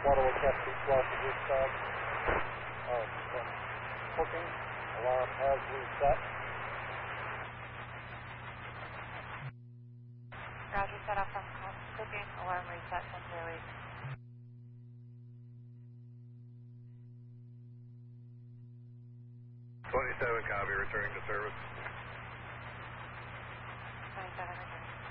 Waterway Captain Flash to dispatch. Cooking. Alarm has reset. Roger, set off from cooking. Alarm reset 1008. Copy, returning to service. 27 returning.